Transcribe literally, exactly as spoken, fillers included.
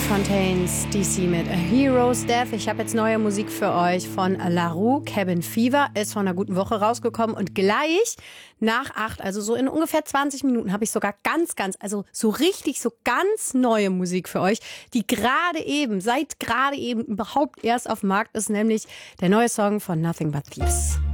Fontaines D C mit A Hero's Death. Ich habe jetzt neue Musik für euch von La Roux. Cabin Fever ist vor einer guten Woche rausgekommen und gleich nach acht, also so in ungefähr zwanzig Minuten, habe ich sogar ganz, ganz, also so richtig, so ganz neue Musik für euch, die gerade eben, seit gerade eben überhaupt erst auf dem Markt ist, nämlich der neue Song von Nothing But Thieves.